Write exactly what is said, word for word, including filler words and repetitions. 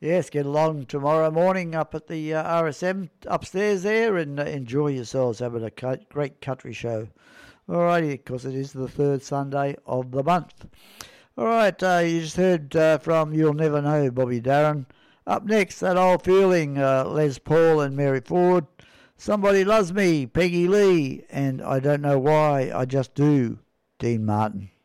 Yes, get along tomorrow morning up at the uh, R S M upstairs there and uh, enjoy yourselves having a cu- great country show. Alrighty, because it is the third Sunday of the month. Alright, uh, you just heard uh, from You'll Never Know, Bobby Darin. Up next, that old feeling, uh, Les Paul and Mary Ford. Somebody Loves Me, Peggy Lee. And I Don't Know Why, I Just Do, Dean Martin.